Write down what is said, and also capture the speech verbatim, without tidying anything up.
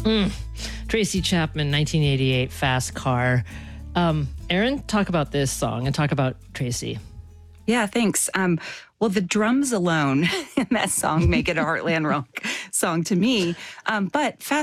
Mm. Tracy Chapman, nineteen eighty-eight, Fast Car. Um, Erin, talk about this song and talk about Tracy. Yeah, thanks. Um, well, the drums alone in that song make it a Heartland Rock song to me. Um, but Fast